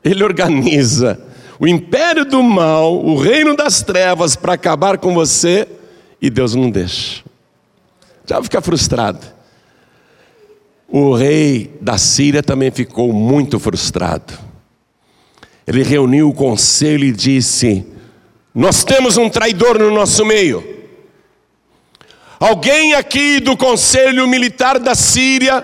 ele organiza o império do mal, o reino das trevas para acabar com você, e Deus não deixa. Já fica frustrado. O rei da Síria também ficou muito frustrado. Ele reuniu o conselho e disse: nós temos um traidor no nosso meio. Alguém aqui do conselho militar da Síria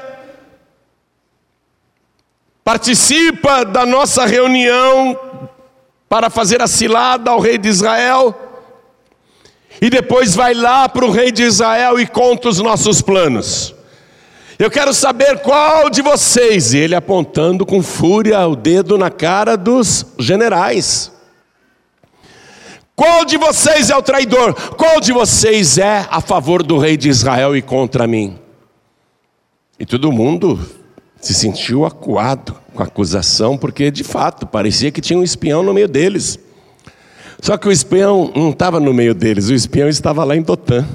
participa da nossa reunião para fazer a cilada ao rei de Israel, e depois vai lá para o rei de Israel e conta os nossos planos. Eu quero saber qual de vocês, e ele apontando com fúria o dedo na cara dos generais. Qual de vocês é o traidor? Qual de vocês é a favor do rei de Israel e contra mim? E todo mundo se sentiu acuado com a acusação, porque de fato parecia que tinha um espião no meio deles. Só que o espião não estava no meio deles, o espião estava lá em Dotã.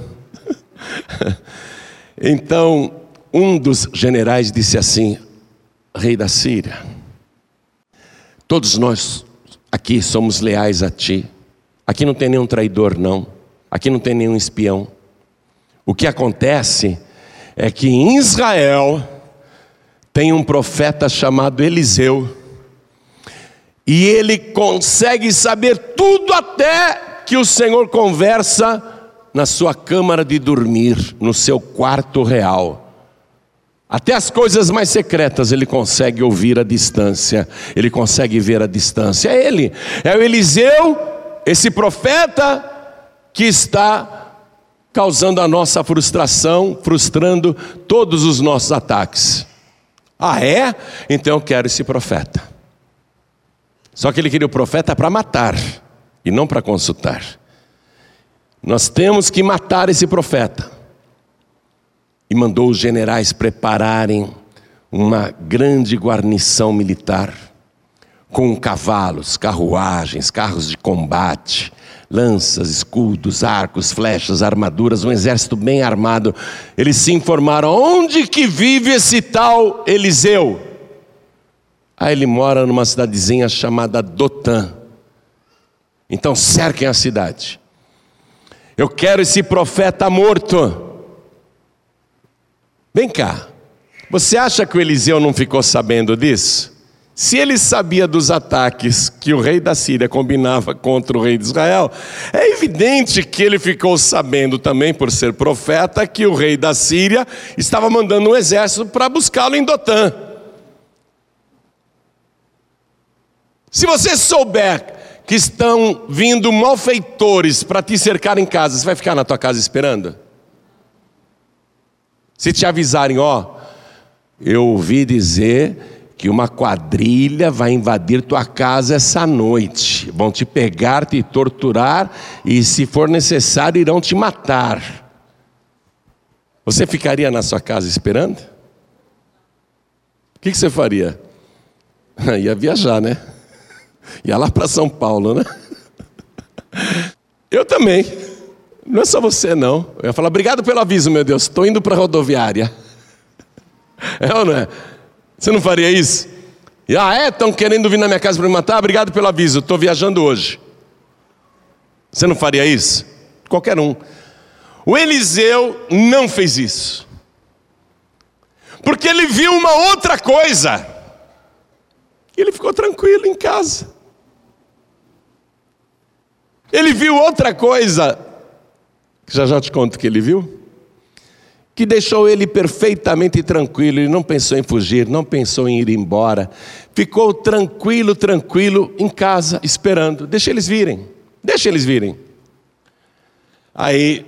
Então um dos generais disse assim: rei da Síria, todos nós aqui somos leais a ti. Aqui não tem nenhum traidor, não. Aqui não tem nenhum espião. O que acontece é que em Israel tem um profeta chamado Eliseu, e ele consegue saber tudo, até que o Senhor conversa na sua câmara de dormir, no seu quarto real. Até as coisas mais secretas ele consegue ouvir à distância, ele consegue ver à distância. É ele, é o Eliseu, esse profeta que está causando a nossa frustração, frustrando todos os nossos ataques. Ah, é? Então eu quero esse profeta. Só que ele queria o profeta para matar e não para consultar. Nós temos que matar esse profeta. E mandou os generais prepararem uma grande guarnição militar, com cavalos, carruagens, carros de combate, lanças, escudos, arcos, flechas, armaduras, um exército bem armado. Eles se informaram: onde que vive esse tal Eliseu? Aí ele mora numa cidadezinha chamada Dotã. Então cerquem a cidade. Eu quero esse profeta morto. Vem cá, você acha que o Eliseu não ficou sabendo disso? Se ele sabia dos ataques que o rei da Síria combinava contra o rei de Israel, é evidente que ele ficou sabendo também, por ser profeta, que o rei da Síria estava mandando um exército para buscá-lo em Dotã. Se você souber que estão vindo malfeitores para te cercar em casa, você vai ficar na tua casa esperando? Se te avisarem: ó, eu ouvi dizer que uma quadrilha vai invadir tua casa essa noite, vão te pegar, te torturar e, se for necessário, irão te matar. Você ficaria na sua casa esperando? O que você faria? Ia viajar, né? Ia lá para São Paulo, né? Eu também. Não é só você, não. Eu ia falar: obrigado pelo aviso, meu Deus, estou indo para a rodoviária. É ou não é? Você não faria isso? E, estão querendo vir na minha casa para me matar? Obrigado pelo aviso, estou viajando hoje. Você não faria isso? Qualquer um. O Eliseu não fez isso, porque ele viu uma outra coisa. Ele ficou tranquilo em casa. Ele viu outra coisa, que já te conto o que ele viu, que deixou ele perfeitamente tranquilo. Ele não pensou em fugir, não pensou em ir embora. Ficou tranquilo em casa, esperando. Deixa eles virem. Aí,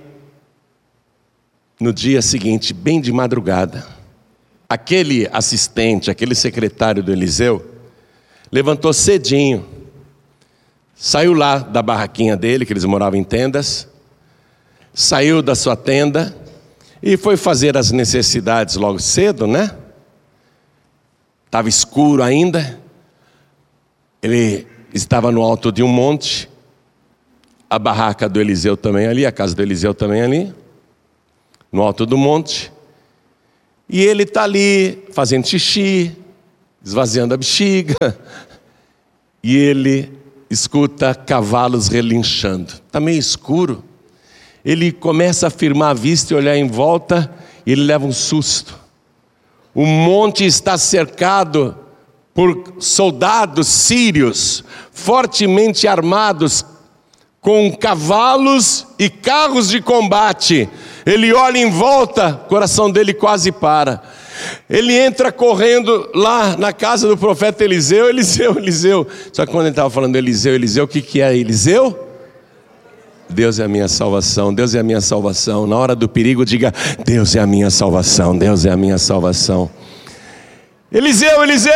no dia seguinte, bem de madrugada, aquele assistente, aquele secretário do Eliseu, levantou cedinho, saiu lá da barraquinha dele, que eles moravam em tendas, saiu da sua tenda e foi fazer as necessidades logo cedo, né? Estava escuro ainda. Ele estava no alto de um monte. A barraca do Eliseu também ali, a casa do Eliseu também ali, no alto do monte. E ele está ali fazendo xixi, esvaziando a bexiga. e ele escuta cavalos relinchando. Está meio escuro. Ele começa a firmar a vista e olhar em volta, e ele leva um susto. O monte está cercado por soldados sírios, fortemente armados, com cavalos e carros de combate. Ele olha em volta, o coração dele quase para. Ele entra correndo lá na casa do profeta Eliseu. Eliseu. Só que quando ele estava falando Eliseu, o que é Eliseu? Deus é a minha salvação, Deus é a minha salvação. Na hora do perigo, diga: Deus é a minha salvação, Deus é a minha salvação. Eliseu,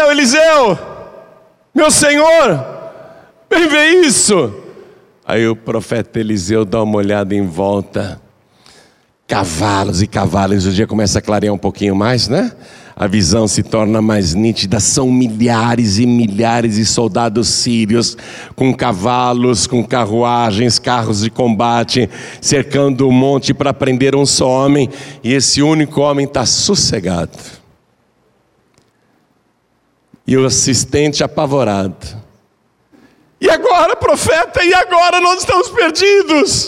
meu Senhor, vem ver isso. Aí o profeta Eliseu dá uma olhada em volta. Cavalos e cavalos. O dia começa a clarear um pouquinho mais, né? A visão se torna mais nítida. São milhares e milhares de soldados sírios, com cavalos, com carruagens, carros de combate, cercando o monte para prender um só homem. E esse único homem está sossegado. E o assistente apavorado. E agora, profeta? E agora? Nós estamos perdidos.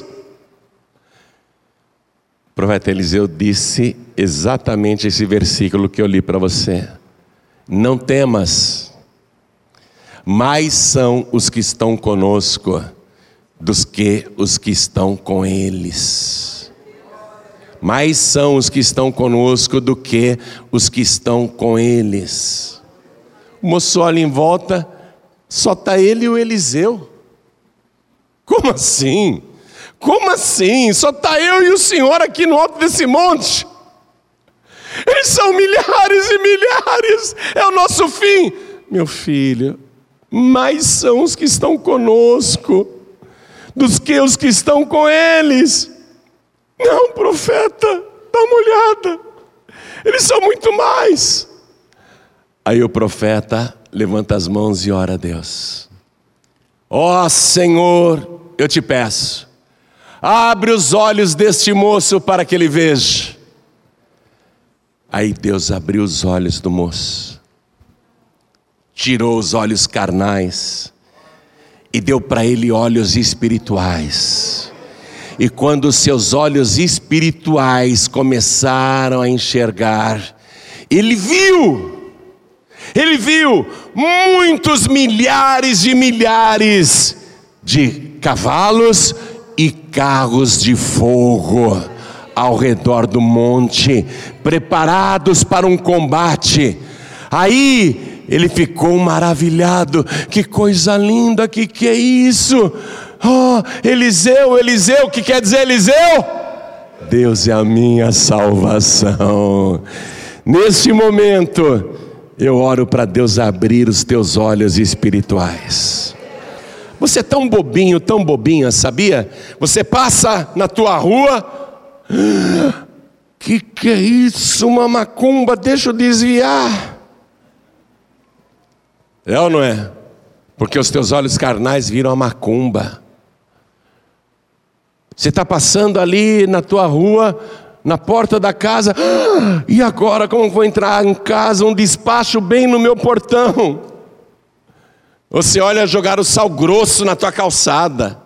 O profeta Eliseu disse exatamente esse versículo que eu li para você. Não temas, mais são os que estão conosco dos que os que estão com eles. Mais são os que estão conosco do que os que estão com eles. O moço olha em volta, só está ele e o Eliseu. Como assim? Como assim? Só está eu e o Senhor aqui no alto desse monte. Eles são milhares e milhares. É o nosso fim. Meu filho, mais são os que estão conosco dos que os que estão com eles. Não, profeta, dá uma olhada. Eles são muito mais. Aí o profeta levanta as mãos e ora a Deus. Ó Senhor, eu te peço, abre os olhos deste moço para que ele veja. Aí Deus abriu os olhos do moço, tirou os olhos carnais e deu para ele olhos espirituais. E quando os seus olhos espirituais começaram a enxergar, ele viu muitos milhares de milhares de cavalos e carros de fogo ao redor do monte, preparados para um combate. Aí ele ficou maravilhado. Que coisa linda, que é isso? Oh, Eliseu, o que quer dizer Eliseu? Deus é a minha salvação. Neste momento, eu oro para Deus abrir os teus olhos espirituais. Você é tão bobinha, sabia? Você passa na tua rua, que é isso? Uma macumba, deixa eu desviar. É ou não é? Porque os teus olhos carnais viram a macumba. Você está passando ali na tua rua, na porta da casa, e agora como vou entrar em casa? Um despacho bem no meu portão. Você olha jogar o sal grosso na tua calçada.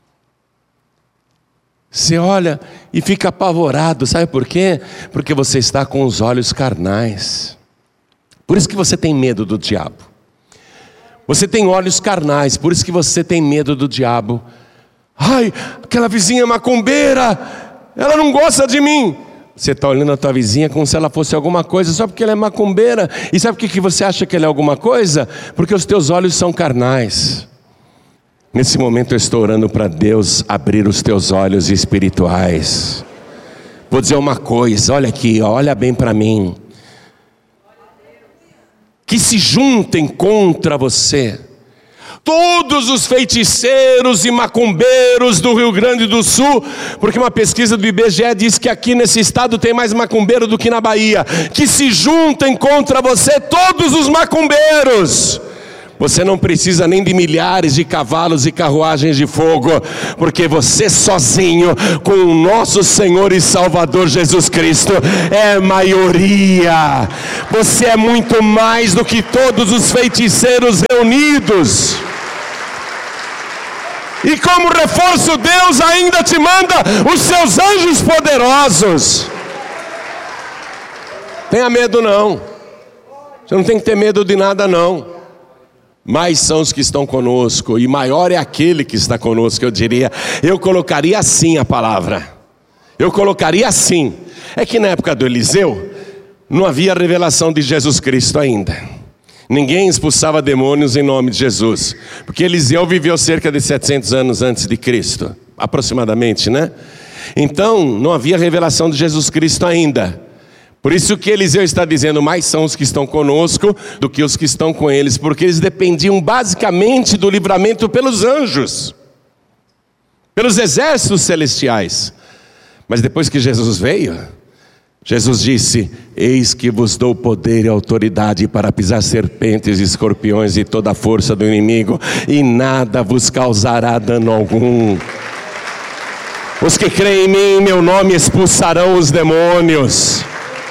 Você olha e fica apavorado, sabe por quê? Porque você está com os olhos carnais. Por isso que você tem medo do diabo. Você tem olhos carnais, por isso que você tem medo do diabo. Ai, aquela vizinha macumbeira, ela não gosta de mim. Você está olhando a tua vizinha como se ela fosse alguma coisa, só porque ela é macumbeira. E sabe por que você acha que ela é alguma coisa? Porque os teus olhos são carnais. Nesse momento eu estou orando para Deus abrir os teus olhos espirituais. Vou dizer uma coisa, olha aqui, olha bem para mim. Que se juntem contra você todos os feiticeiros e macumbeiros do Rio Grande do Sul, porque uma pesquisa do IBGE diz que aqui nesse estado tem mais macumbeiro do que na Bahia. Que se juntem contra você todos os macumbeiros. Você não precisa nem de milhares de cavalos e carruagens de fogo, porque você sozinho, com o nosso Senhor e Salvador Jesus Cristo, é maioria. Você é muito mais do que todos os feiticeiros reunidos. E como reforço, Deus ainda te manda os seus anjos poderosos. Tenha medo não. Você não tem que ter medo de nada não. Mais são os que estão conosco, e maior é aquele que está conosco, eu diria. Eu colocaria assim a palavra. Eu colocaria assim. É que na época do Eliseu, não havia revelação de Jesus Cristo ainda. Ninguém expulsava demônios em nome de Jesus. Porque Eliseu viveu cerca de 700 anos antes de Cristo. Aproximadamente, né? Então, não havia revelação de Jesus Cristo ainda. Por isso que Eliseu está dizendo, mais são os que estão conosco do que os que estão com eles. Porque eles dependiam basicamente do livramento pelos anjos. Pelos exércitos celestiais. Mas depois que Jesus veio, Jesus disse, eis que vos dou poder e autoridade para pisar serpentes e escorpiões e toda a força do inimigo, e nada vos causará dano algum. Os que creem em mim, em meu nome, expulsarão os demônios.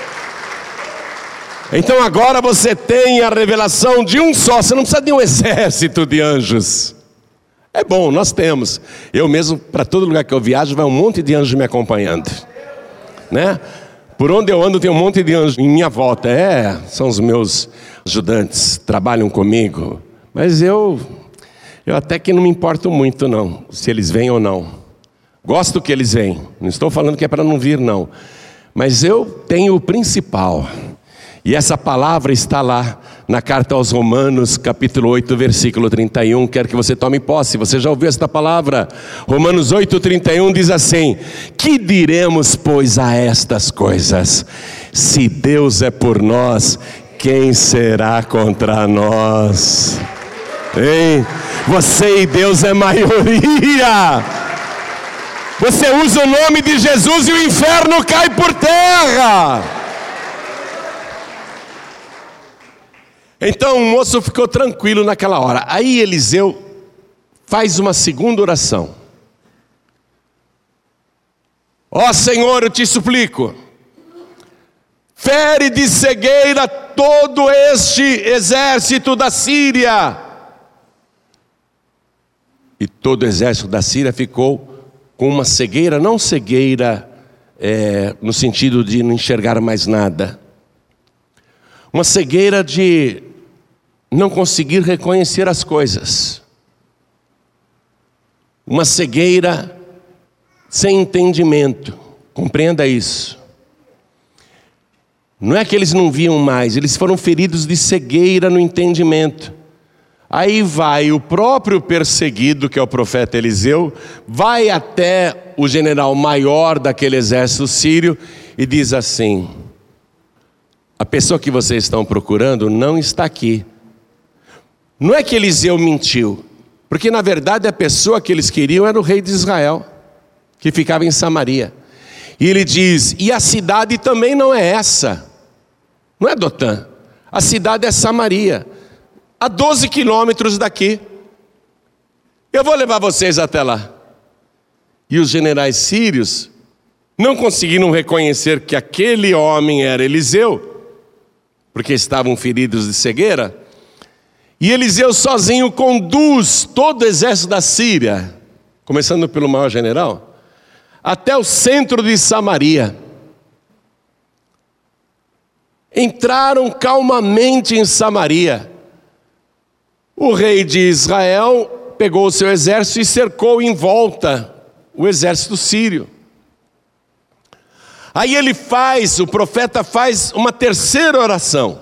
Então agora você tem a revelação de um só, você não precisa de um exército de anjos. É bom, nós temos. Eu mesmo, para todo lugar que eu viajo, vai um monte de anjos me acompanhando, né? Por onde eu ando tem um monte de anjos em minha volta. São os meus ajudantes, trabalham comigo. Mas eu até que não me importo muito não, se eles vêm ou não. Gosto que eles vêm, não estou falando que é para não vir não. Mas eu tenho o principal. E essa palavra está lá na carta aos Romanos, capítulo 8, versículo 31. Quero que você tome posse, você já ouviu esta palavra? Romanos 8, 31 diz assim: que diremos, pois, a estas coisas? Se Deus é por nós, quem será contra nós? Hein? Você e Deus é maioria. Você usa o nome de Jesus e o inferno cai por terra. Então o moço ficou tranquilo naquela hora. Aí Eliseu faz uma segunda oração. Ó Senhor, eu te suplico, fere de cegueira todo este exército da Síria. E todo o exército da Síria ficou com uma cegueira, não cegueira no sentido de não enxergar mais nada. Uma cegueira de não conseguir reconhecer as coisas. Uma cegueira sem entendimento. Compreenda isso. Não é que eles não viam mais, eles foram feridos de cegueira no entendimento. Aí vai o próprio perseguido, que é o profeta Eliseu, vai até o general maior daquele exército sírio e diz assim: a pessoa que vocês estão procurando não está aqui. Não é que Eliseu mentiu, porque na verdade a pessoa que eles queriam era o rei de Israel, que ficava em Samaria. E ele diz, e a cidade também não é essa, não é Dotã, a cidade é Samaria, a 12 quilômetros daqui. Eu vou levar vocês até lá. E os generais sírios não conseguiram reconhecer que aquele homem era Eliseu, porque estavam feridos de cegueira. E Eliseu sozinho conduz todo o exército da Síria, começando pelo maior general, até o centro de Samaria. Entraram calmamente em Samaria. O rei de Israel pegou o seu exército e cercou em volta o exército sírio. Aí o profeta faz uma terceira oração.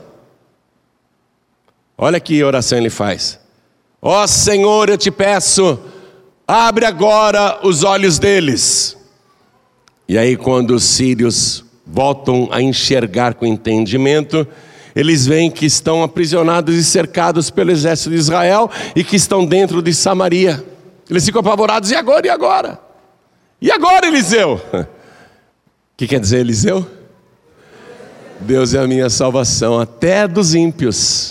Olha que oração ele faz. Ó Senhor, eu te peço, abre agora os olhos deles. E aí quando os sírios voltam a enxergar com entendimento, eles veem que estão aprisionados e cercados pelo exército de Israel e que estão dentro de Samaria. Eles ficam apavorados, e agora, e agora? E agora, Eliseu? O que quer dizer Eliseu? Deus é a minha salvação, até dos ímpios.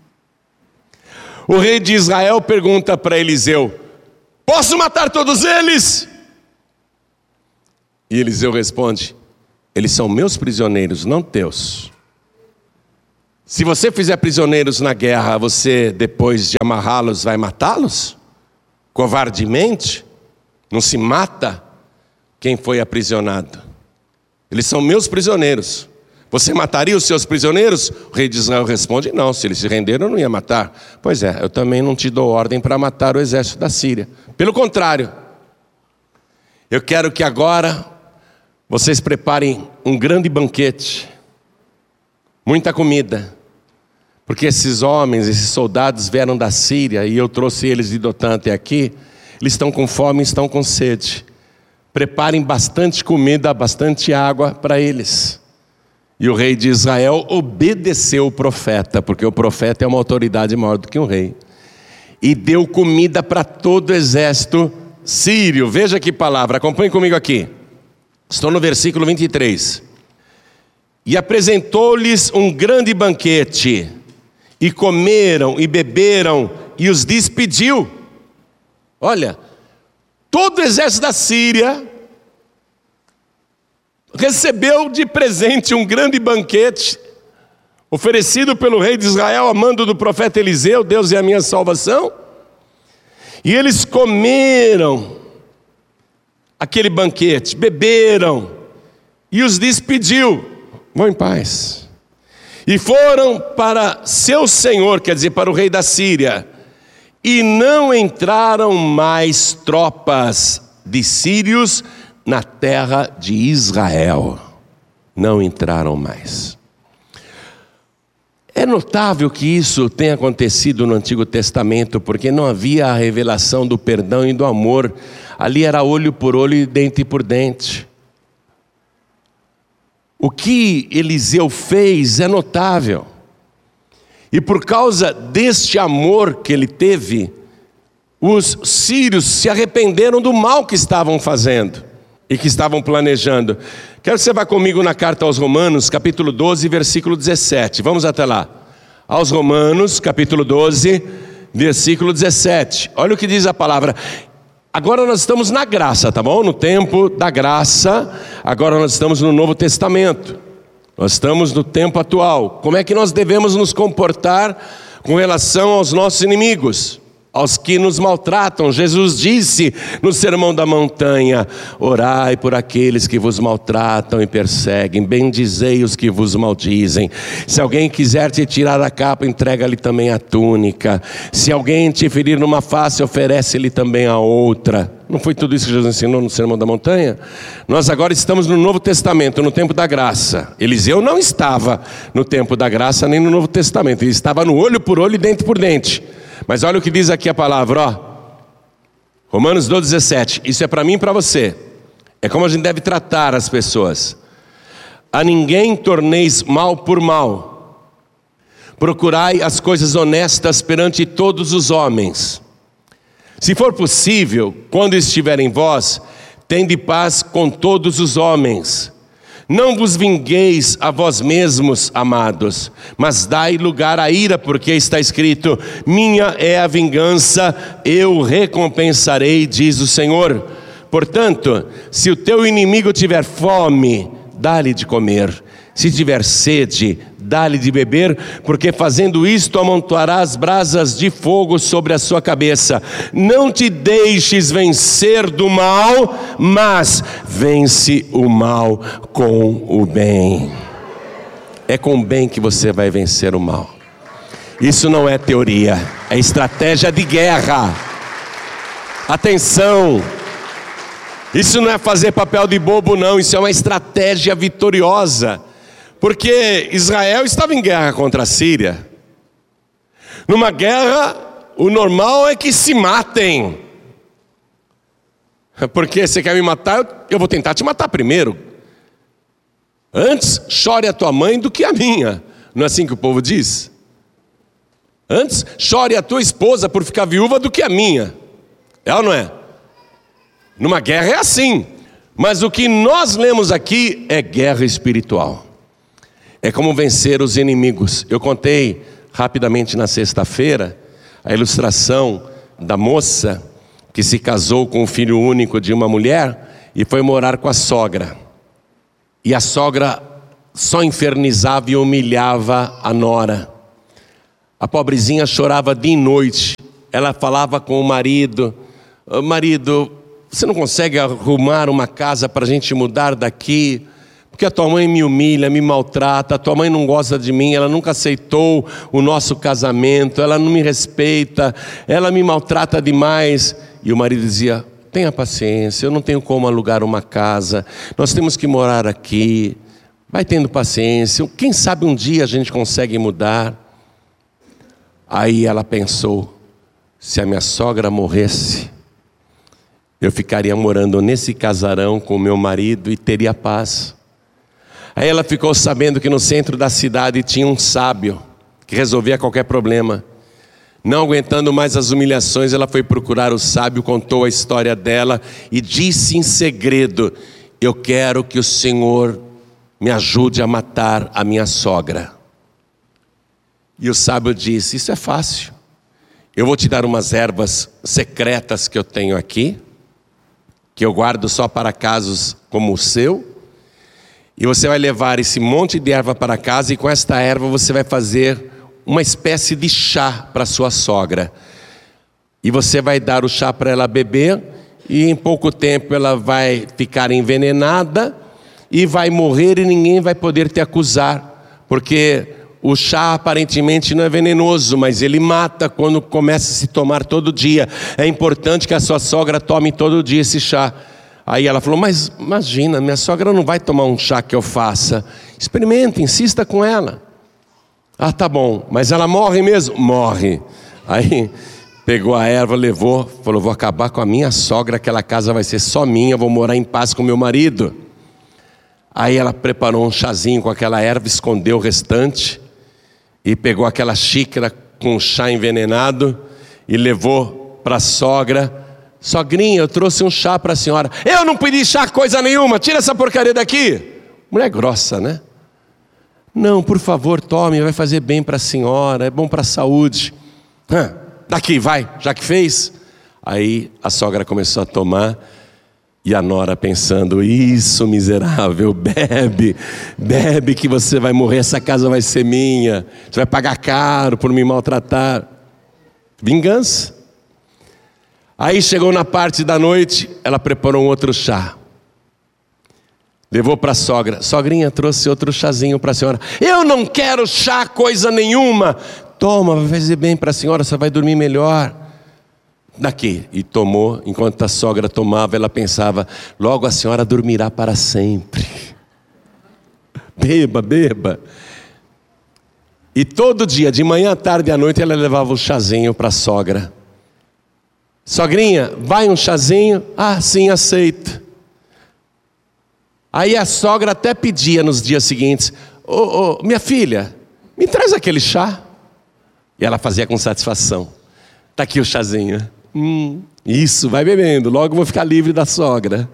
O rei de Israel pergunta para Eliseu: posso matar todos eles? E Eliseu responde: eles são meus prisioneiros, não teus. Se você fizer prisioneiros na guerra, você depois de amarrá-los vai matá-los? covardemente, não se mata quem foi aprisionado. Eles são meus prisioneiros. Você mataria os seus prisioneiros? O rei de Israel responde: não, se eles se renderam eu não ia matar. Pois é, eu também não te dou ordem para matar o exército da Síria. Pelo contrário, eu quero que agora vocês preparem um grande banquete, muita comida, porque esses homens, esses soldados vieram da Síria e eu trouxe eles de Dotã até aqui. Eles estão com fome, estão com sede. Preparem bastante comida, bastante água para eles. E o rei de Israel obedeceu o profeta, porque o profeta é uma autoridade maior do que o rei, e deu comida para todo o exército sírio. Veja que palavra, acompanhe comigo aqui. Estou no versículo 23. E apresentou-lhes um grande banquete, e comeram e beberam, e os despediu. Olha, todo o exército da Síria recebeu de presente um grande banquete, oferecido pelo rei de Israel, a mando do profeta Eliseu: Deus é a minha salvação. E eles comeram aquele banquete, beberam, e os despediu. Vão em paz. E foram para seu senhor, quer dizer, para o rei da Síria, e não entraram mais tropas de sírios na terra de Israel. Não entraram mais. É notável que isso tenha acontecido no Antigo Testamento, porque não havia a revelação do perdão e do amor. Ali era olho por olho e dente por dente. O que Eliseu fez é notável. E por causa deste amor que ele teve, os sírios se arrependeram do mal que estavam fazendo e que estavam planejando. Quero que você vá comigo na carta aos Romanos, capítulo 12, versículo 17. Vamos até lá. Aos Romanos, capítulo 12, versículo 17. Olha o que diz a palavra. Agora nós estamos na graça, tá bom? No tempo da graça. Agora nós estamos no Novo Testamento. Nós estamos no tempo atual. Como é que nós devemos nos comportar com relação aos nossos inimigos, aos que nos maltratam? Jesus disse no Sermão da Montanha: orai por aqueles que vos maltratam e perseguem, bendizei os que vos maldizem. Se alguém quiser te tirar a capa, entrega-lhe também a túnica. Se alguém te ferir numa face, oferece-lhe também a outra. Não foi tudo isso que Jesus ensinou no Sermão da Montanha? Nós agora estamos no Novo Testamento, no tempo da graça. Eliseu não estava no tempo da graça nem no Novo Testamento. Ele estava no olho por olho e dente por dente. Mas olha o que diz aqui a palavra, ó. Romanos 12, 17. Isso é para mim e para você. É como a gente deve tratar as pessoas. A ninguém torneis mal por mal. Procurai as coisas honestas perante todos os homens. Se for possível, quando estiver em vós, tende paz com todos os homens. Não vos vingueis a vós mesmos, amados, mas dai lugar à ira, porque está escrito: minha é a vingança, eu recompensarei, diz o Senhor. Portanto, se o teu inimigo tiver fome, dá-lhe de comer. Se tiver sede, dá-lhe de beber, porque fazendo isto amontoarás brasas de fogo sobre a sua cabeça. Não te deixes vencer do mal, mas vence o mal com o bem. É com o bem que você vai vencer o mal. Isso não é teoria, é estratégia de guerra. Atenção! Isso não é fazer papel de bobo, não. Isso é uma estratégia vitoriosa. Porque Israel estava em guerra contra a Síria. Numa guerra, o normal é que se matem. Porque você quer me matar, eu vou tentar te matar primeiro. Antes chore a tua mãe do que a minha. Não é assim que o povo diz? Antes chore a tua esposa por ficar viúva do que a minha. É ou não é? Numa guerra é assim. Mas o que nós lemos aqui é guerra espiritual. É como vencer os inimigos. Eu contei rapidamente na sexta-feira a ilustração da moça que se casou com o filho único de uma mulher e foi morar com a sogra. E a sogra só infernizava e humilhava a nora. A pobrezinha chorava dia e noite. Ela falava com o marido: marido, você não consegue arrumar uma casa para a gente mudar daqui? Porque a tua mãe me humilha, me maltrata, a tua mãe não gosta de mim, ela nunca aceitou o nosso casamento, ela não me respeita, ela me maltrata demais. E o marido dizia: tenha paciência, eu não tenho como alugar uma casa, nós temos que morar aqui, vai tendo paciência, quem sabe um dia a gente consegue mudar. Aí ela pensou: se a minha sogra morresse, eu ficaria morando nesse casarão com o meu marido e teria paz. Aí ela ficou sabendo que no centro da cidade tinha um sábio que resolvia qualquer problema. Não aguentando mais as humilhações, ela foi procurar o sábio, contou a história dela e disse em segredo: eu quero que o Senhor me ajude a matar a minha sogra. E o sábio disse: isso é fácil, eu vou te dar umas ervas secretas que eu tenho aqui, que eu guardo só para casos como o seu, e você vai levar esse monte de erva para casa, e com esta erva você vai fazer uma espécie de chá para sua sogra, e você vai dar o chá para ela beber, e em pouco tempo ela vai ficar envenenada e vai morrer, e ninguém vai poder te acusar, porque o chá aparentemente não é venenoso, mas ele mata quando começa a se tomar todo dia. É importante que a sua sogra tome todo dia esse chá. Aí ela falou: mas imagina, minha sogra não vai tomar um chá que eu faça. Experimenta, insista com ela. Ah, tá bom, mas ela morre mesmo? Morre. Aí pegou a erva, levou, falou: vou acabar com a minha sogra, aquela casa vai ser só minha, vou morar em paz com meu marido. Aí ela preparou um chazinho com aquela erva, escondeu o restante, e pegou aquela xícara com chá envenenado e levou para a sogra. Sogrinha, eu trouxe um chá para a senhora. Eu não pedi chá coisa nenhuma, tira essa porcaria daqui. Mulher grossa, né? Não, por favor, tome, vai fazer bem para a senhora, é bom para a saúde. Daqui, vai, já que fez. Aí a sogra começou a tomar, e a nora pensando: isso, miserável, bebe, bebe que você vai morrer, essa casa vai ser minha, você vai pagar caro por me maltratar. Vingança. Aí chegou na parte da noite, ela preparou um outro chá, levou para a sogra. Sogrinha, trouxe outro chazinho para a senhora. Eu não quero chá coisa nenhuma. Toma, vai fazer bem para a senhora, você vai dormir melhor. Daqui. E tomou. Enquanto a sogra tomava, ela pensava: logo a senhora dormirá para sempre. Beba, beba. E todo dia, de manhã, à tarde e à noite, ela levava o chazinho para a sogra. Sogrinha, vai um chazinho? Ah, sim, aceito. Aí a sogra até pedia nos dias seguintes: minha filha, me traz aquele chá. E ela fazia com satisfação: está aqui o chazinho. Isso, vai bebendo, logo vou ficar livre da sogra.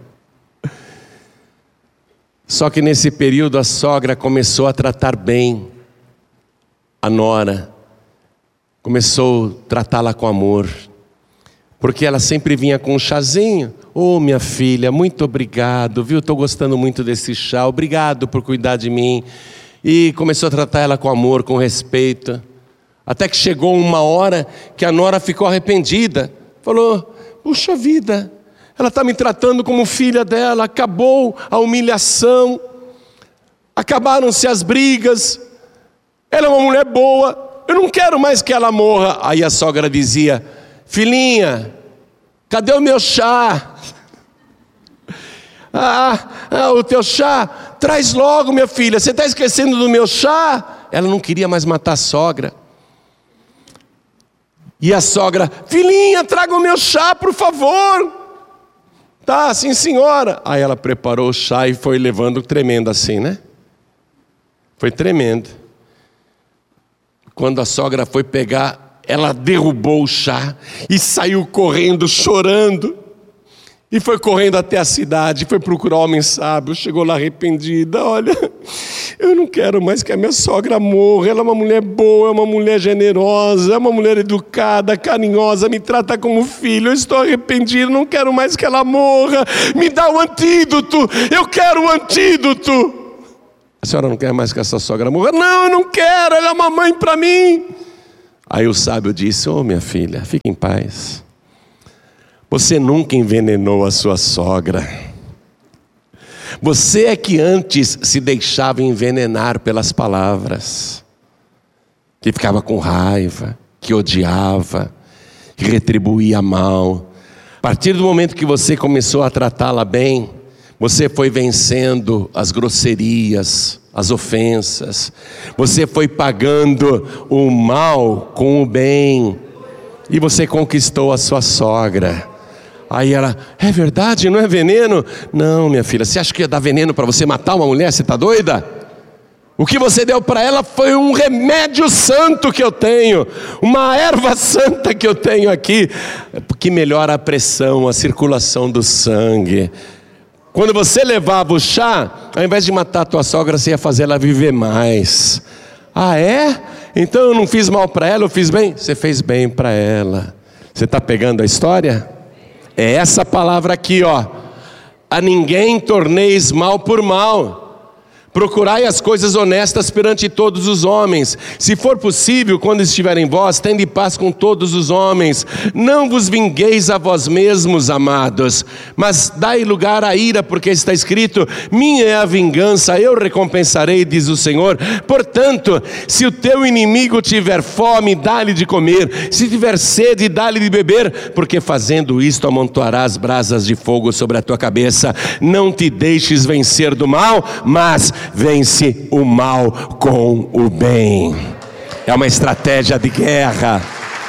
Só que nesse período a sogra começou a tratar bem a nora, começou a tratá-la com amor, porque ela sempre vinha com um chazinho. Minha filha, muito obrigado, viu? Estou gostando muito desse chá, obrigado por cuidar de mim. E começou a tratar ela com amor, com respeito. Até que chegou uma hora que a nora ficou arrependida. Falou: puxa vida, ela está me tratando como filha dela, acabou a humilhação, acabaram-se as brigas, ela é uma mulher boa, eu não quero mais que ela morra. Aí a sogra dizia: filhinha, cadê o meu chá? O teu chá, traz logo, minha filha, você está esquecendo do meu chá? Ela não queria mais matar a sogra. E a sogra: filhinha, traga o meu chá, por favor. Tá, sim senhora. Aí ela preparou o chá e foi levando, tremendo assim, né? Foi tremendo. Quando a sogra foi pegar, ela derrubou o chá e saiu correndo, chorando. E foi correndo até a cidade, foi procurar o homem sábio. Chegou lá arrependida: olha, eu não quero mais que a minha sogra morra. Ela é uma mulher boa, é uma mulher generosa, é uma mulher educada, carinhosa, me trata como filho. Eu estou arrependido, não quero mais que ela morra. Me dá o antídoto, eu quero o antídoto. A senhora não quer mais que essa sogra morra? Não, eu não quero, ela é uma mãe para mim. Aí o sábio disse: minha filha, fique em paz. Você nunca envenenou a sua sogra. Você é que antes se deixava envenenar pelas palavras, que ficava com raiva, que odiava, que retribuía mal. A partir do momento que você começou a tratá-la bem, você foi vencendo as grosserias, as ofensas. Você foi pagando o mal com o bem. E você conquistou a sua sogra. Aí ela, é verdade, não é veneno? Não, minha filha, você acha que ia dar veneno para você matar uma mulher? Você está doida? O que você deu para ela foi um remédio santo que eu tenho, uma erva santa que eu tenho aqui, que melhora a pressão, a circulação do sangue. Quando você levava o chá, ao invés de matar a tua sogra, você ia fazer ela viver mais. Ah, é? Então eu não fiz mal para ela, eu fiz bem? Você fez bem para ela. Você está pegando a história? É essa palavra aqui, ó. A ninguém torneis mal por mal. Procurai as coisas honestas perante todos os homens. Se for possível, quando estiver em vós, tende paz com todos os homens. Não vos vingueis a vós mesmos, amados, mas dai lugar à ira, porque está escrito: minha é a vingança, eu recompensarei, diz o Senhor. Portanto, se o teu inimigo tiver fome, dá-lhe de comer. Se tiver sede, dá-lhe de beber, porque fazendo isto amontoarás brasas de fogo sobre a tua cabeça. Não te deixes vencer do mal, mas vence o mal com o bem. É uma estratégia de guerra.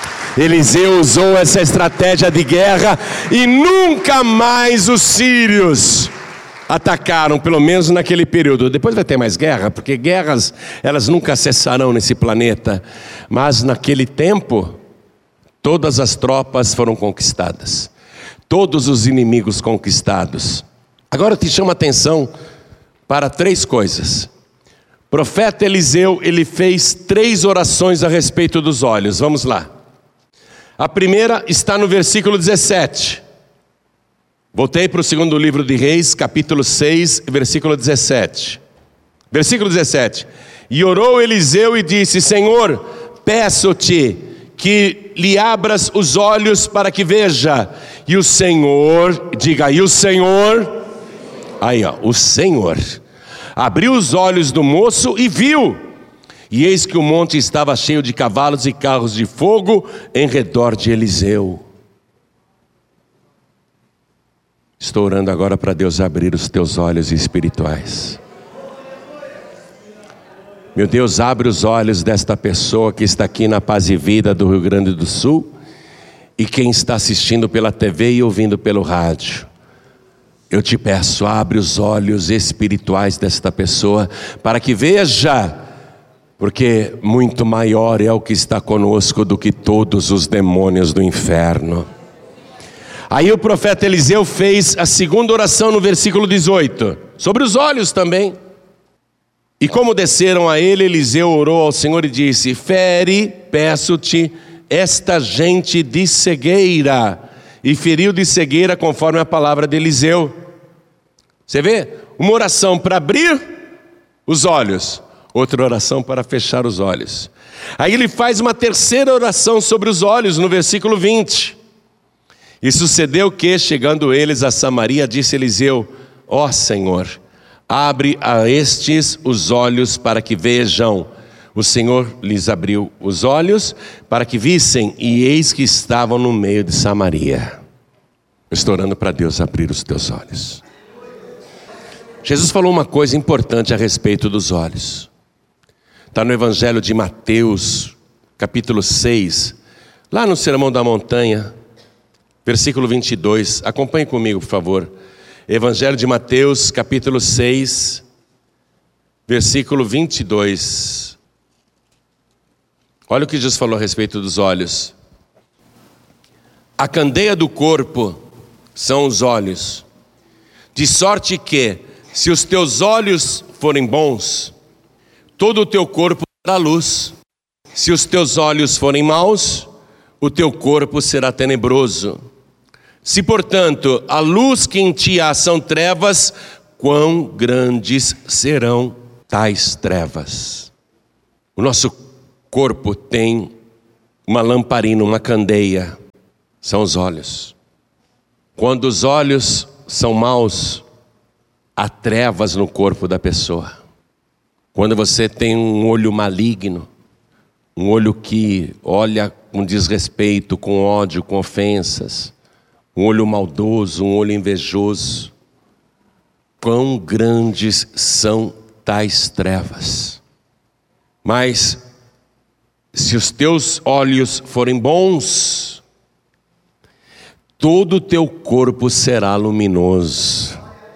Eliseu usou essa estratégia de guerra e nunca mais os sírios atacaram, pelo menos naquele período. Depois vai ter mais guerra, porque guerras elas nunca cessarão nesse planeta. Mas naquele tempo, todas as tropas foram conquistadas, todos os inimigos conquistados. Agora eu te chamo a atenção para 3 coisas. O profeta Eliseu, ele fez 3 orações a respeito dos olhos. Vamos lá. A primeira está no versículo 17. Voltei para o 2º livro de Reis, capítulo 6, versículo 17. Versículo 17. E orou Eliseu e disse: Senhor, peço-te que lhe abras os olhos para que veja. E o Senhor, diga aí, o Senhor... Aí ó, o Senhor abriu os olhos do moço e viu, e eis que o monte estava cheio de cavalos e carros de fogo em redor de Eliseu. Estou orando agora para Deus abrir os teus olhos espirituais. Meu Deus, abre os olhos desta pessoa que está aqui na Paz e Vida do Rio Grande do Sul, e quem está assistindo pela TV e ouvindo pelo rádio. Eu te peço, abre os olhos espirituais desta pessoa, para que veja, porque muito maior é o que está conosco do que todos os demônios do inferno. Aí o profeta Eliseu fez a segunda oração no versículo 18, sobre os olhos também. E como desceram a ele, Eliseu orou ao Senhor e disse: fere, peço-te, esta gente de cegueira. E feriu de cegueira conforme a palavra de Eliseu. Você vê? Uma oração para abrir os olhos, outra oração para fechar os olhos. Aí ele faz uma terceira oração sobre os olhos no versículo 20. E sucedeu que, chegando eles a Samaria, disse Eliseu: ó Senhor, abre a estes os olhos para que vejam. O Senhor lhes abriu os olhos para que vissem, e eis que estavam no meio de Samaria. Eu estou orando para Deus abrir os teus olhos. Jesus falou uma coisa importante a respeito dos olhos. Está no Evangelho de Mateus, capítulo 6, lá no Sermão da Montanha, versículo 22. Acompanhe comigo, por favor. Evangelho de Mateus, capítulo 6, versículo 22. Olha o que Jesus falou a respeito dos olhos. A candeia do corpo são os olhos, de sorte que, se os teus olhos forem bons, todo o teu corpo terá luz. Se os teus olhos forem maus, o teu corpo será tenebroso. Se, portanto, a luz que em ti há são trevas, quão grandes serão tais trevas. O nosso corpo tem uma lamparina, uma candeia, são os olhos. Quando os olhos são maus, há trevas no corpo da pessoa. Quando você tem um olho maligno, um olho que olha com desrespeito, com ódio, com ofensas, um olho maldoso, um olho invejoso, quão grandes são tais trevas. Mas se os teus olhos forem bons, todo o teu corpo será luminoso.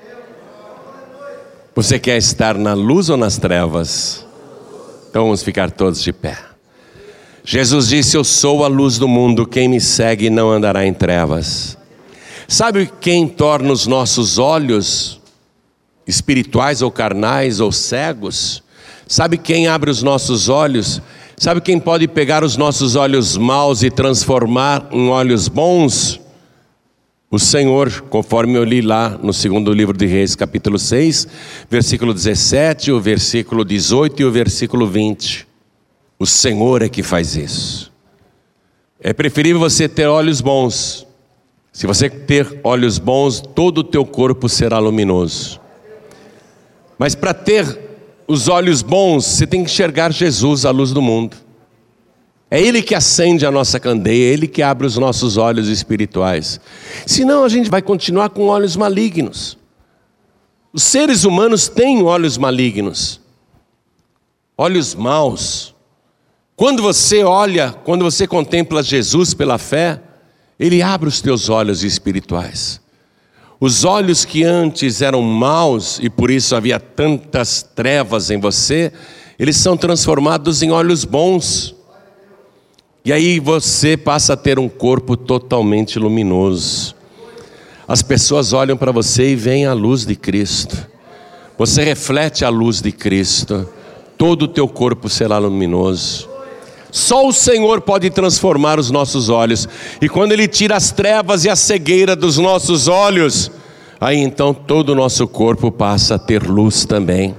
Você quer estar na luz ou nas trevas? Então vamos ficar todos de pé. Jesus disse: eu sou a luz do mundo, quem me segue não andará em trevas. Sabe quem torna os nossos olhos espirituais ou carnais ou cegos? Sabe quem abre os nossos olhos? Sabe quem pode pegar os nossos olhos maus e transformar em olhos bons? O Senhor, conforme eu li lá no segundo livro de Reis, capítulo 6, versículo 17, o versículo 18 e o versículo 20. O Senhor é que faz isso. É preferível você ter olhos bons. Se você ter olhos bons, todo o teu corpo será luminoso. Mas para ter os olhos bons, você tem que enxergar Jesus, a luz do mundo. É Ele que acende a nossa candeia, é Ele que abre os nossos olhos espirituais. Senão a gente vai continuar com olhos malignos. Os seres humanos têm olhos malignos, olhos maus. Quando você olha, quando você contempla Jesus pela fé, Ele abre os teus olhos espirituais. Os olhos que antes eram maus e por isso havia tantas trevas em você, eles são transformados em olhos bons. E aí você passa a ter um corpo totalmente luminoso. As pessoas olham para você e veem a luz de Cristo. Você reflete a luz de Cristo. Todo o teu corpo será luminoso. Só o Senhor pode transformar os nossos olhos. E quando Ele tira as trevas e a cegueira dos nossos olhos, aí então todo o nosso corpo passa a ter luz também.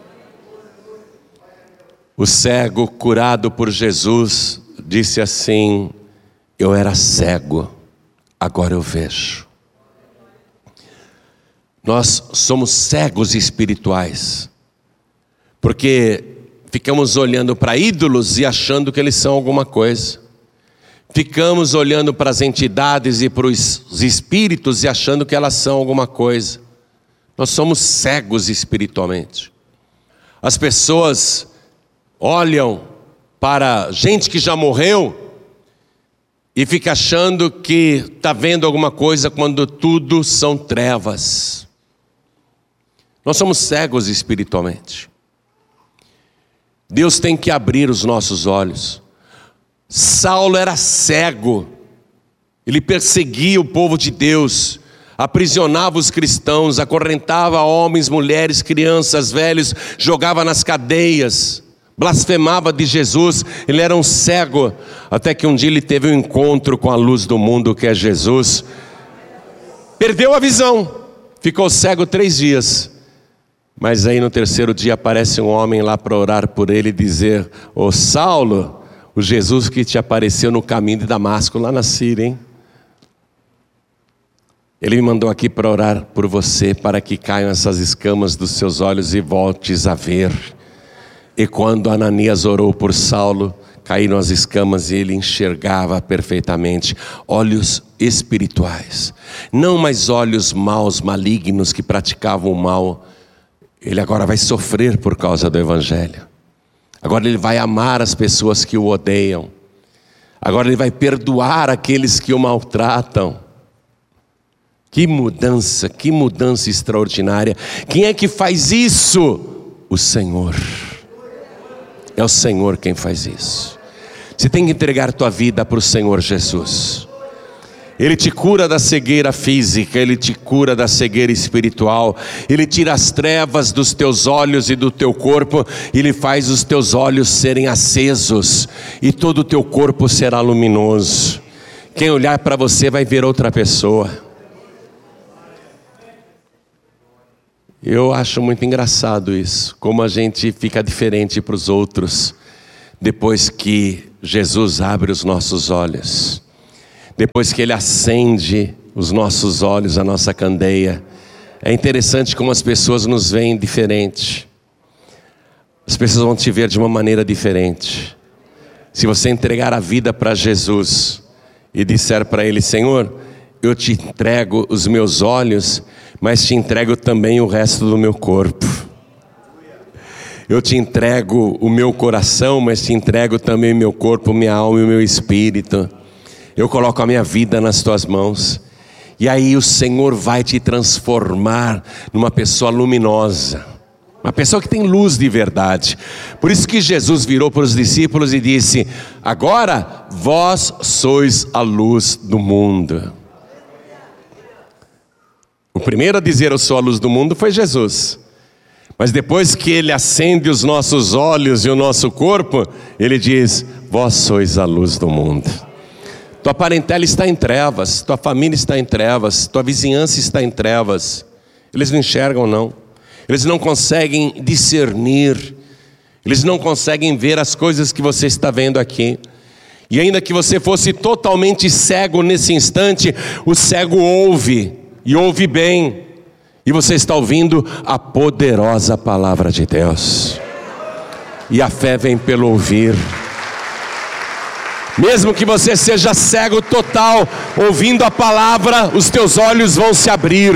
O cego curado por Jesus disse assim: eu era cego, agora eu vejo. Nós somos cegos espirituais, porque ficamos olhando para ídolos e achando que eles são alguma coisa. Ficamos olhando para as entidades e para os espíritos e achando que elas são alguma coisa. Nós somos cegos espiritualmente. As pessoas olham para gente que já morreu e fica achando que está vendo alguma coisa quando tudo são trevas. Nós somos cegos espiritualmente. Deus tem que abrir os nossos olhos. Saulo era cego, ele perseguia o povo de Deus, aprisionava os cristãos, acorrentava homens, mulheres, crianças, velhos, jogava nas cadeias, blasfemava de Jesus. Ele era um cego, até que um dia ele teve um encontro com a luz do mundo, que é Jesus. Perdeu a visão, ficou cego 3 dias. Mas aí no 3º dia aparece um homem lá para orar por ele e dizer: ô Saulo, o Jesus que te apareceu no caminho de Damasco, lá na Síria, hein? Ele me mandou aqui para orar por você, para que caiam essas escamas dos seus olhos e voltes a ver. E quando Ananias orou por Saulo, caíram as escamas e ele enxergava perfeitamente. Olhos espirituais, não mais olhos maus, malignos, que praticavam o mal. Ele agora vai sofrer por causa do Evangelho. Agora ele vai amar as pessoas que o odeiam. Agora ele vai perdoar aqueles que o maltratam. Que mudança extraordinária. Quem é que faz isso? O Senhor. É o Senhor quem faz isso. Você tem que entregar tua vida para o Senhor Jesus. Ele te cura da cegueira física, Ele te cura da cegueira espiritual. Ele tira as trevas dos teus olhos e do teu corpo. Ele faz os teus olhos serem acesos e todo o teu corpo será luminoso. Quem olhar para você vai ver outra pessoa. Eu acho muito engraçado isso, como a gente fica diferente para os outros depois que Jesus abre os nossos olhos. Depois que Ele acende os nossos olhos, a nossa candeia. É interessante como as pessoas nos veem diferente. As pessoas vão te ver de uma maneira diferente. Se você entregar a vida para Jesus e disser para Ele: Senhor, eu te entrego os meus olhos, mas te entrego também o resto do meu corpo. Eu te entrego o meu coração, mas te entrego também o meu corpo, minha alma e o meu espírito. Eu coloco a minha vida nas tuas mãos. E aí o Senhor vai te transformar numa pessoa luminosa, uma pessoa que tem luz de verdade. Por isso que Jesus virou para os discípulos e disse: agora vós sois a luz do mundo. O primeiro a dizer eu sou a luz do mundo foi Jesus. Mas depois que Ele acende os nossos olhos e o nosso corpo, Ele diz: vós sois a luz do mundo. Tua parentela está em trevas, tua família está em trevas, tua vizinhança está em trevas. Eles não enxergam não, eles não conseguem discernir, eles não conseguem ver as coisas que você está vendo aqui. E ainda que você fosse totalmente cego nesse instante, o cego ouve, e ouve bem. E você está ouvindo a poderosa palavra de Deus. E a fé vem pelo ouvir. Mesmo que você seja cego total, ouvindo a palavra, os teus olhos vão se abrir.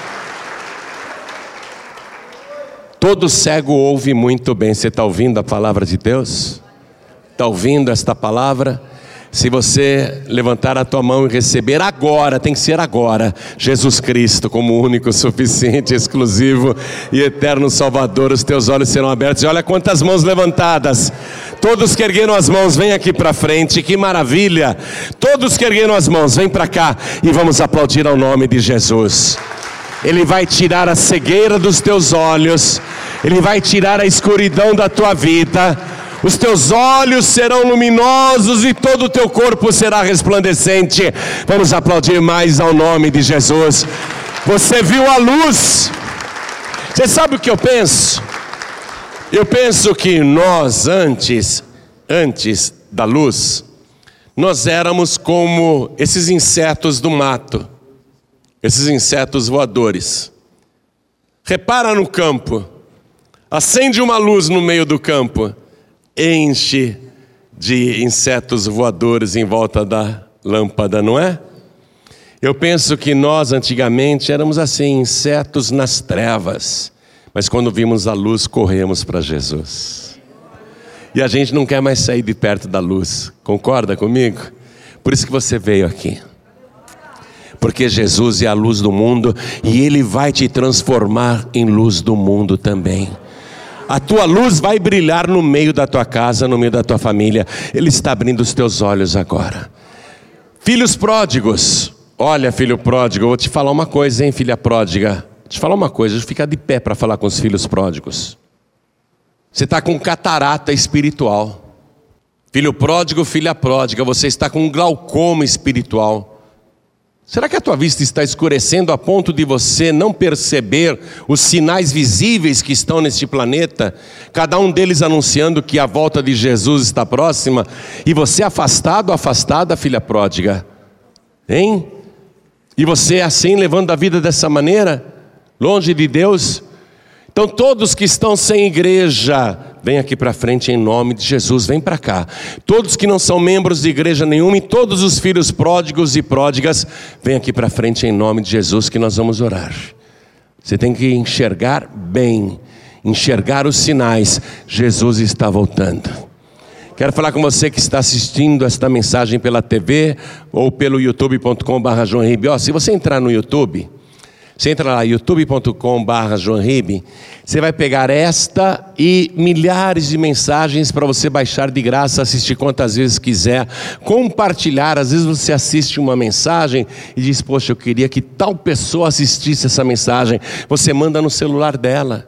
Todo cego ouve muito bem. Você está ouvindo a palavra de Deus? Está ouvindo esta palavra? Se você levantar a tua mão e receber agora, tem que ser agora, Jesus Cristo como único, suficiente, exclusivo e eterno Salvador, os teus olhos serão abertos. E olha quantas mãos levantadas. Todos que ergueram as mãos, vem aqui para frente, que maravilha. Todos que ergueram as mãos, vem para cá e vamos aplaudir ao nome de Jesus. Ele vai tirar a cegueira dos teus olhos, Ele vai tirar a escuridão da tua vida. Os teus olhos serão luminosos e todo o teu corpo será resplandecente. Vamos aplaudir mais ao nome de Jesus. Você viu a luz. Você sabe o que eu penso? Eu penso que nós antes da luz, nós éramos como esses insetos do mato, esses insetos voadores. Repara no campo, acende uma luz no meio do campo, enche de insetos voadores em volta da lâmpada, não é? Eu penso que nós antigamente éramos assim, insetos nas trevas, mas quando vimos a luz, corremos para Jesus. E a gente não quer mais sair de perto da luz, concorda comigo? Por isso que você veio aqui. Porque Jesus é a luz do mundo e Ele vai te transformar em luz do mundo também. A tua luz vai brilhar no meio da tua casa, no meio da tua família. Ele está abrindo os teus olhos agora. Filhos pródigos. Olha, filho pródigo, eu vou te falar uma coisa, hein, filha pródiga. Vou te falar uma coisa, deixa eu ficar de pé para falar com os filhos pródigos. Você está com catarata espiritual. Filho pródigo, filha pródiga, você está com glaucoma espiritual. Será que a tua vista está escurecendo a ponto de você não perceber os sinais visíveis que estão neste planeta? Cada um deles anunciando que a volta de Jesus está próxima. E você afastado, afastada, filha pródiga. Hein? E você assim levando a vida dessa maneira? Longe de Deus? Então todos que estão sem igreja, vem aqui para frente em nome de Jesus, vem para cá. Todos que não são membros de igreja nenhuma e todos os filhos pródigos e pródigas, vem aqui para frente em nome de Jesus que nós vamos orar. Você tem que enxergar bem, enxergar os sinais. Jesus está voltando. Quero falar com você que está assistindo esta mensagem pela TV ou pelo youtube.com/joãoribe. Se você entrar no YouTube, você entra lá, youtube.com/joãoribe, você vai pegar esta e milhares de mensagens para você baixar de graça, assistir quantas vezes quiser, compartilhar. Às vezes você assiste uma mensagem e diz: poxa, eu queria que tal pessoa assistisse essa mensagem. Você manda no celular dela,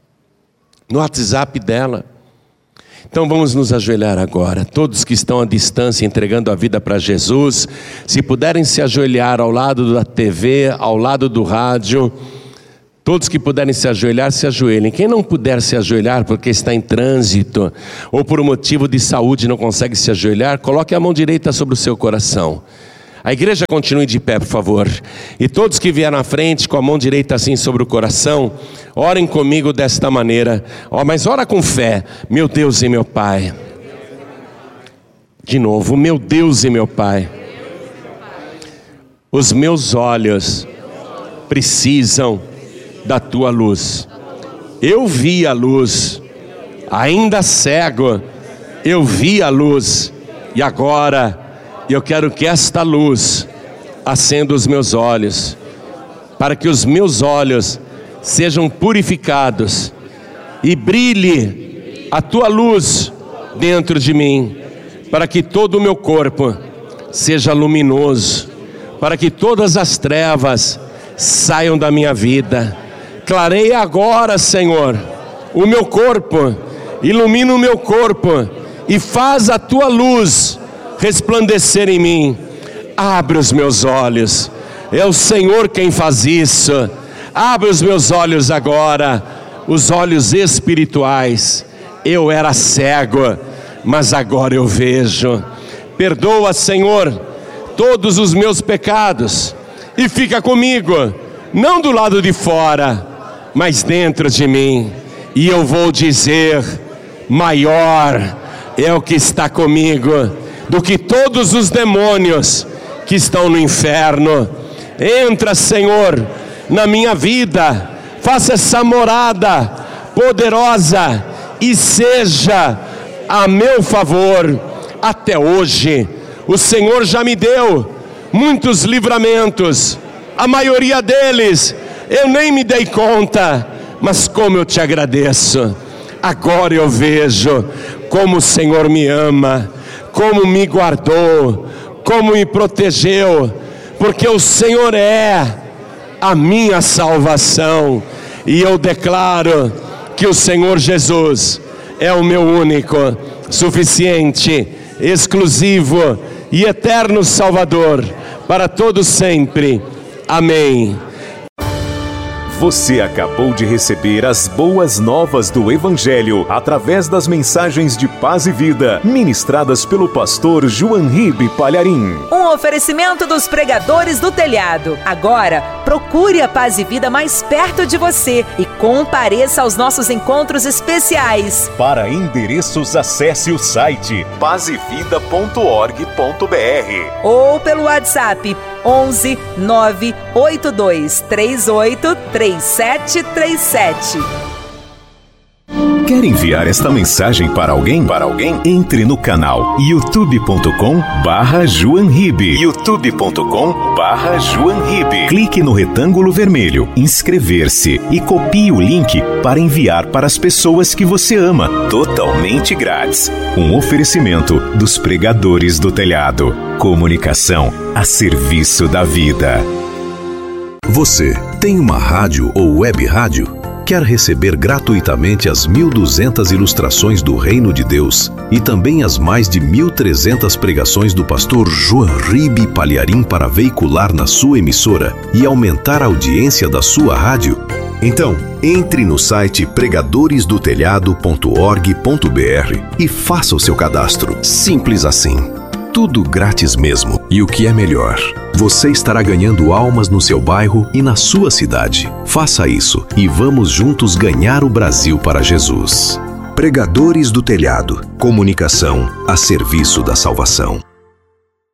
no WhatsApp dela. Então vamos nos ajoelhar agora. Todos que estão à distância entregando a vida para Jesus, se puderem se ajoelhar ao lado da TV, ao lado do rádio. Todos que puderem se ajoelhar, se ajoelhem. Quem não puder se ajoelhar porque está em trânsito ou por um motivo de saúde não consegue se ajoelhar, coloque a mão direita sobre o seu coração. A igreja continue de pé, por favor. E todos que vieram à frente, com a mão direita assim sobre o coração, orem comigo desta maneira. Mas ora com fé. Meu Deus e meu Pai. De novo, meu Deus e meu Pai. Os meus olhos precisam da tua luz. Eu vi a luz, ainda cego, eu vi a luz, e agora eu quero que esta luz acenda os meus olhos, para que os meus olhos sejam purificados e brilhe a tua luz dentro de mim, para que todo o meu corpo seja luminoso, para que todas as trevas saiam da minha vida. Clareia agora, Senhor, o meu corpo, ilumina o meu corpo e faz a tua luz resplandecer em mim. Abre os meus olhos, é o Senhor quem faz isso. Abre os meus olhos agora, os olhos espirituais. Eu era cego, mas agora eu vejo. Perdoa, Senhor, todos os meus pecados e fica comigo, não do lado de fora, mas dentro de mim. E eu vou dizer: maior é o que está comigo do que todos os demônios que estão no inferno. Entra, Senhor, na minha vida, faça essa morada poderosa e seja a meu favor. Até hoje o Senhor já me deu muitos livramentos, a maioria deles eu nem me dei conta, mas como eu te agradeço. Agora eu vejo como o Senhor me ama, como me guardou, como me protegeu, porque o Senhor é a minha salvação, e eu declaro que o Senhor Jesus é o meu único, suficiente, exclusivo e eterno Salvador para todos sempre. Amém. Você acabou de receber as boas novas do Evangelho através das mensagens de paz e vida ministradas pelo pastor João Ribe Palharim. Um oferecimento dos pregadores do telhado. Agora, procure a Paz e Vida mais perto de você e compareça aos nossos encontros especiais. Para endereços, acesse o site pazevida.org.br ou pelo WhatsApp 11 982 38 3737. Quer enviar esta mensagem para alguém? Entre no canal youtube.com/JoãoRibe. youtube.com/JoãoRibe. Clique no retângulo vermelho, inscrever-se e copie o link para enviar para as pessoas que você ama, totalmente grátis. Um oferecimento dos pregadores do telhado. Comunicação a serviço da vida. Você tem uma rádio ou web rádio? Quer receber gratuitamente as 1.200 ilustrações do Reino de Deus e também as mais de 1.300 pregações do pastor João Ribe Palharim para veicular na sua emissora e aumentar a audiência da sua rádio? Então, entre no site pregadoresdotelhado.org.br e faça o seu cadastro. Simples assim. Tudo grátis mesmo. E o que é melhor, você estará ganhando almas no seu bairro e na sua cidade. Faça isso e vamos juntos ganhar o Brasil para Jesus. Pregadores do Telhado. Comunicação a serviço da salvação.